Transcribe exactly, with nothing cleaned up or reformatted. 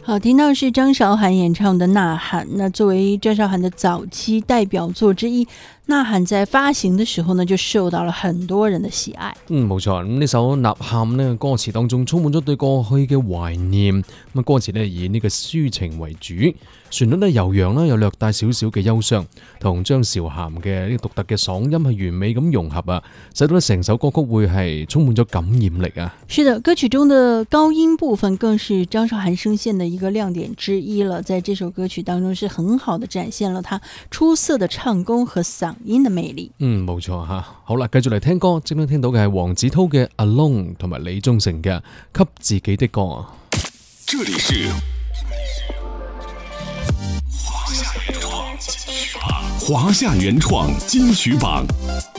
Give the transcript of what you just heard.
好，听到是張韶涵演唱的《呐喊》。那作為張韶涵的早期代表作之一，《呐喊》在發行的時候呢，就受到了很多人的喜愛。 嗯，冇錯。咁呢首《呐喊》呢，歌詞當中充滿咗對過去嘅懷念。咁歌詞呢以呢個抒情為主，旋律呢悠揚啦，又略帶少少嘅憂傷，同張韶涵嘅呢個獨特嘅嗓音係完美咁融合啊，使到成首歌曲會係充滿咗感染力啊。 是的，歌曲中的高音部分更是張韶涵聲線的一個亮點之一了，在這首歌曲當中是很好的展現了他出色的唱功和嗓音的魅力。 嗯，冇錯吓。好啦，繼續嚟聽歌，即刻聽到嘅係黃子韜嘅《Alone》同埋李宗盛嘅《給自己的歌》。 這裡是華夏原創金曲榜。